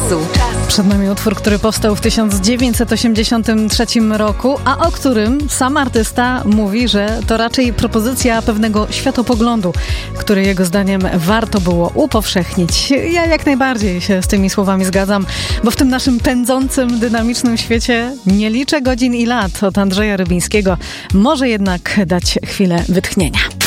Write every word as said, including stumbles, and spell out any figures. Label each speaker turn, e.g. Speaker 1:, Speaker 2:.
Speaker 1: czasu.
Speaker 2: Przed nami utwór, który powstał w tysiąc dziewięćset osiemdziesiątym trzecim roku, a o którym sam artysta mówi, że to raczej propozycja pewnego światopoglądu, który jego zdaniem warto było upowszechnić. Ja jak najbardziej się z tymi słowami zgadzam, bo w tym naszym pędzącym, dynamicznym świecie nie liczę godzin i lat od Andrzeja Rybińskiego. Może jednak dać chwilę wytchnienia.